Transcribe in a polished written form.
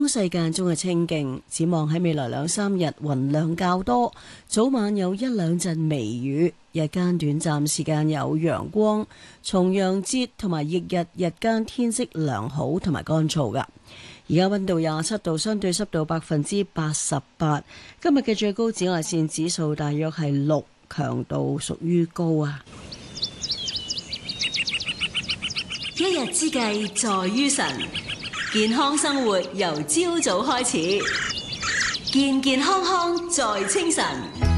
世間中嘅清勁，展望喺未來2-3日雲量較多，早晚有1-2陣微雨，日間短暫時間有陽光。重陽節同埋翌日日間天色良好同埋乾燥噶。而家溫度27度，相對濕度88%。今日嘅最高紫外線指數大約係6，強度屬於高啊。 一日之計在於晨，健康生活由朝早開始，健健康康在清晨。